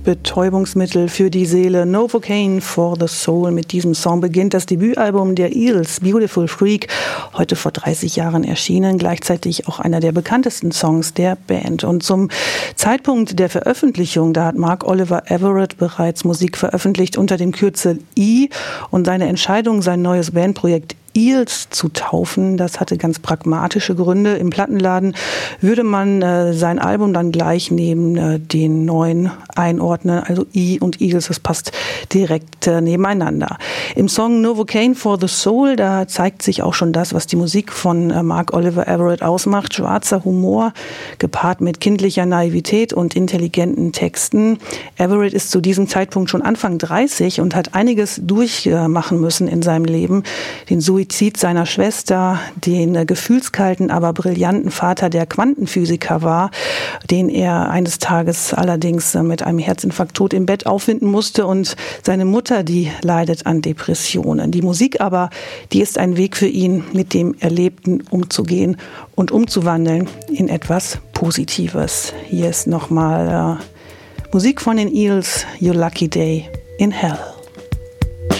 Betäubungsmittel für die Seele, Novocaine for the Soul. Mit diesem Song beginnt das Debütalbum der Eels, Beautiful Freak, heute vor 30 Jahren erschienen, gleichzeitig auch einer der bekanntesten Songs der Band. Und zum Zeitpunkt der Veröffentlichung, da hat Mark Oliver Everett bereits Musik veröffentlicht unter dem Kürzel E, und seine Entscheidung, sein neues Bandprojekt Eels zu taufen, das hatte ganz pragmatische Gründe. Im Plattenladen würde man sein Album dann gleich neben den neuen einordnen, also E und Eels, das passt direkt nebeneinander. Im Song Novocaine for the Soul, da zeigt sich auch schon das, was die Musik von Mark Oliver Everett ausmacht. Schwarzer Humor, gepaart mit kindlicher Naivität und intelligenten Texten. Everett ist zu diesem Zeitpunkt schon Anfang 30 und hat einiges durchmachen müssen in seinem Leben. Den Suizid seiner Schwester, den gefühlskalten, aber brillanten Vater, der Quantenphysiker war, den er eines Tages allerdings mit einem Herzinfarkt tot im Bett auffinden musste, und seine Mutter, die leidet an Depressionen. Die Musik aber, die ist ein Weg für ihn, mit dem Erlebten umzugehen und umzuwandeln in etwas Positives. Hier ist nochmal Musik von den Eels, You Lucky Day in Hell.